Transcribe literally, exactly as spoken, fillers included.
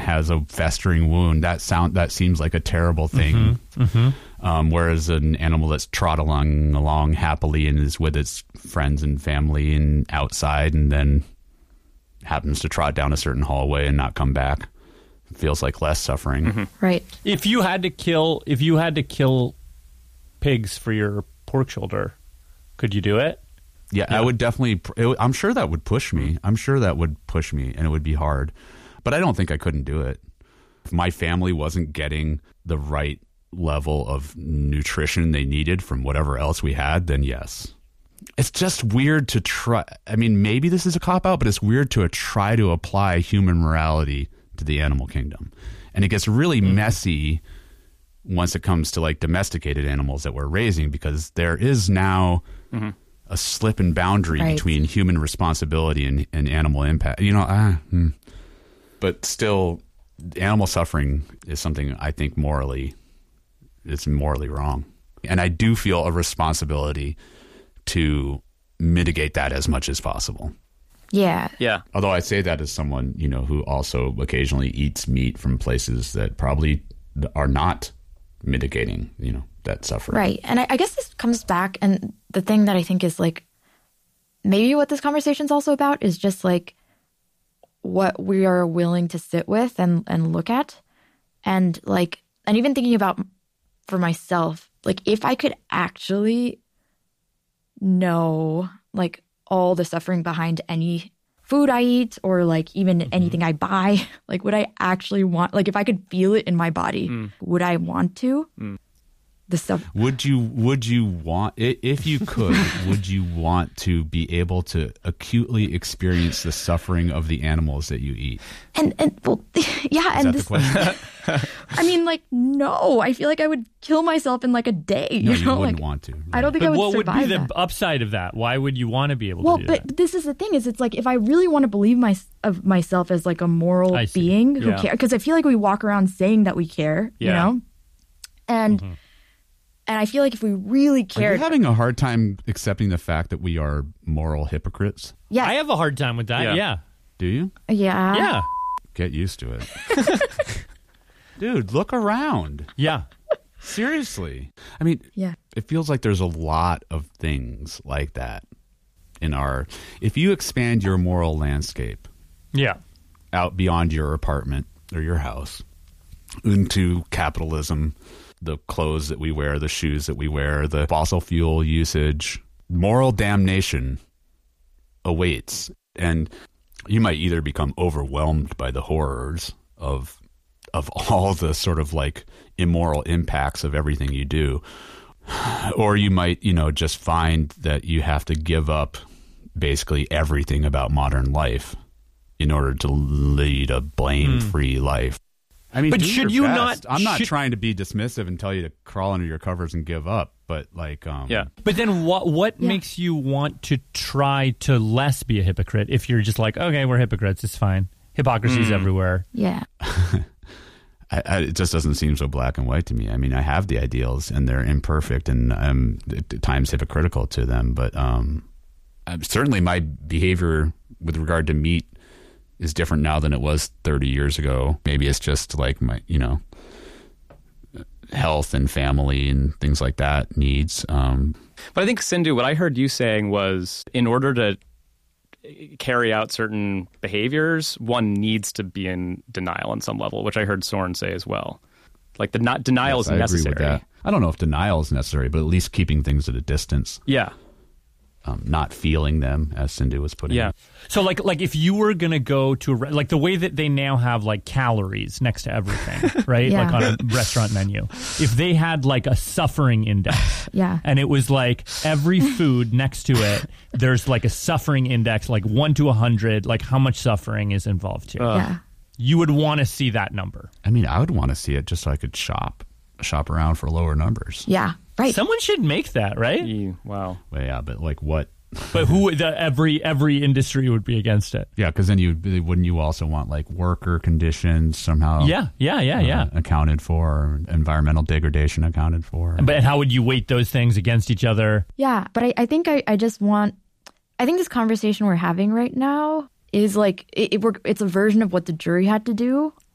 has a festering wound, that sound that seems like a terrible thing. Mm-hmm. Mm-hmm. Um, whereas an animal that's trot along along happily and is with its friends and family and outside, and then happens to trot down a certain hallway and not come back, feels like less suffering. Mm-hmm. Right. If you had to kill, if you had to kill pigs for your pork shoulder, could you do it? Yeah, yeah. I would definitely. It, I'm sure that would push me. I'm sure that would push me, and it would be hard. But I don't think I couldn't do it. If my family wasn't getting the right level of nutrition they needed from whatever else we had, then yes. It's just weird to try. I mean, maybe this is a cop-out, but it's weird to try to apply human morality to the animal kingdom. And it gets really mm. messy once it comes to like domesticated animals that we're raising, because there is now mm-hmm. a slip and boundary right. between human responsibility and, and animal impact. You know, ah, hmm. But still, animal suffering is something I think morally, it's morally wrong. And I do feel a responsibility to mitigate that as much as possible. Yeah. Yeah. Although I say that as someone, you know, who also occasionally eats meat from places that probably are not mitigating, you know, that suffering. Right. And I, I guess this comes back, and the thing that I think is like, maybe what this conversation's also about is just like what we are willing to sit with and, and look at. And like, and even thinking about for myself, like if I could actually know like all the suffering behind any food I eat, or like even mm-hmm. anything I buy, like would I actually want, like if I could feel it in my body, mm. would I want to? Mm. The stuff. Would you, would you want, if you could, would you want to be able to acutely experience the suffering of the animals that you eat? And, and well, yeah. Is and that this, the question? I mean, like, no, I feel like I would kill myself in like a day. You no, know, you wouldn't like, want to. Right? I don't think but I would what survive would be the that. upside of that? Why would you want to be able well, to do but that? this is the thing is it's like, if I really want to believe my, of myself as like a moral being who yeah. cares, because I feel like we walk around saying that we care, yeah. you know? And mm-hmm. And I feel like if we really cared... Are you having a hard time accepting the fact that we are moral hypocrites? Yeah. I have a hard time with that, yeah. yeah. Do you? Yeah. Yeah. Get used to it. Dude, look around. Yeah. Seriously. I mean, yeah. It feels like there's a lot of things like that in our... If you expand your moral landscape... Yeah. Out beyond your apartment or your house into capitalism... The clothes that we wear, the shoes that we wear, the fossil fuel usage, moral damnation awaits. And you might either become overwhelmed by the horrors of of all the sort of like immoral impacts of everything you do, or you might, you know, just find that you have to give up basically everything about modern life in order to lead a blame-free mm. life. I mean, but should you best. not? I'm not should, trying to be dismissive and tell you to crawl under your covers and give up, but like, um, yeah. But then, what what yeah. makes you want to try to less be a hypocrite? If you're just like, okay, we're hypocrites, it's fine. Hypocrisy's mm. everywhere. Yeah. I, I, it just doesn't seem so black and white to me. I mean, I have the ideals, and they're imperfect, and I'm at times hypocritical to them. But um, certainly, my behavior with regard to meat is different now than it was thirty years ago. Maybe it's just like my, you know, health and family and things like that needs. Um, but I think, Sindhu, what I heard you saying was in order to carry out certain behaviors, one needs to be in denial on some level, which I heard Soren say as well. Like the not denial yes, is I necessary. Agree with that. I don't know if denial is necessary, but at least keeping things at a distance. Yeah. Um, not feeling them, as Sindhu was putting yeah. it. So like like if you were going to go to, a, like the way that they now have like calories next to everything, right? yeah. Like on a restaurant menu. If they had like a suffering index. yeah. And it was like every food next to it, there's like a suffering index, like one to a hundred, like how much suffering is involved here. Uh, yeah. You would want to see that number. I mean, I would want to see it just so I could shop, shop around for lower numbers. Yeah. Right. Someone should make that, right? Yeah, wow. Well, yeah, but like what? But who? The, every every industry would be against it. Yeah, because then you wouldn't you also want like worker conditions somehow? Yeah, yeah, yeah, uh, yeah. Accounted for, environmental degradation accounted for. But how would you weight those things against each other? Yeah, but I, I think I, I just want. I think this conversation we're having right now is like it, it, we're, it's a version of what the jury had to do